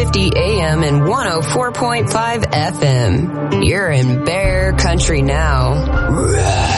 750 AM and 104.5 FM. You're in Bear Country now.